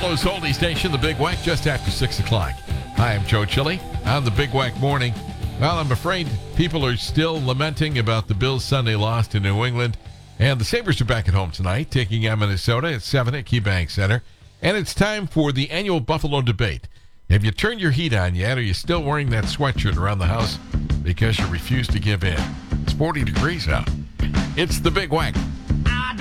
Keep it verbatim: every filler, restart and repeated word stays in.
Buffalo's oldie station, the Big Wack, just after six o'clock. Hi, I'm Joe Chili on the Big Wack Morning. Well, I'm afraid people are still lamenting about the Bills' Sunday loss to New England. And the Sabres are back at home tonight, taking on Minnesota at seven at KeyBank Center. And it's time for the annual Buffalo debate. Have you turned your heat on yet? Or are you still wearing that sweatshirt around the house because you refuse to give in? It's forty degrees out. It's the Big Wack